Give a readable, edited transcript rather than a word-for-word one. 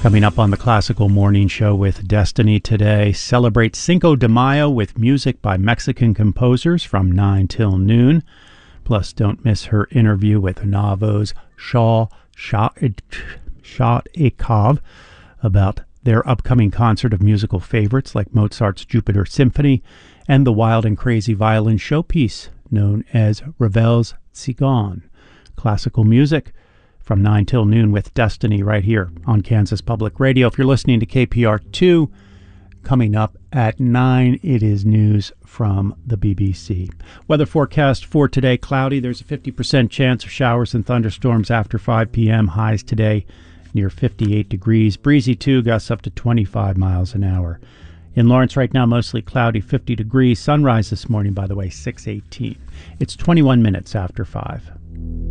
Coming up on the Classical Morning Show with Destiny today, celebrate Cinco de Mayo with music by Mexican composers from 9 till noon. Plus, don't miss her interview with Navo's Sha'ikov about their upcoming concert of musical favorites like Mozart's Jupiter Symphony and the wild and crazy violin showpiece known as Ravel's Tzigane. Classical music from 9 till noon with Destiny right here on Kansas Public Radio. If you're listening to KPR2, coming up at 9, it is news from the BBC. Weather forecast for today, cloudy. There's a 50% chance of showers and thunderstorms after 5 p.m. Highs today near 58 degrees. Breezy too, gusts up to 25 miles an hour. In Lawrence right now, mostly cloudy, 50 degrees. Sunrise this morning, by the way, 6:18. It's 21 minutes after 5.